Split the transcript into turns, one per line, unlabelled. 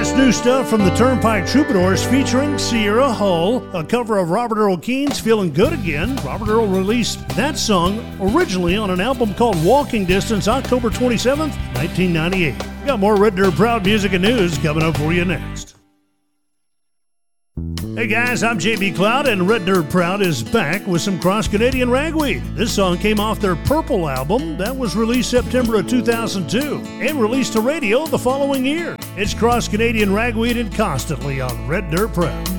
That's new stuff from the Turnpike Troubadours featuring Sierra Hull, a cover of Robert Earl Keen's Feeling Good Again. Robert Earl released that song originally on an album called Walking Distance, October 27th, 1998. Got more Red Dirt Proud music and news coming up for you next. Hey guys, I'm JB Cloud, and Red Dirt Proud is back with some cross-Canadian ragweed. This song came off their Purple album that was released September of 2002 and released to radio the following year. It's cross-Canadian ragweed and constantly on Red Dirt Proud.